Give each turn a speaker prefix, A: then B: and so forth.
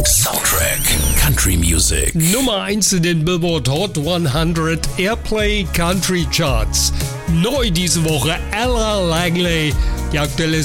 A: Soundtrack Country Music.
B: Nummer 1 in den Billboard Hot 100 Airplay Country Charts. Neu diese Woche Ella Langley. Die aktuelle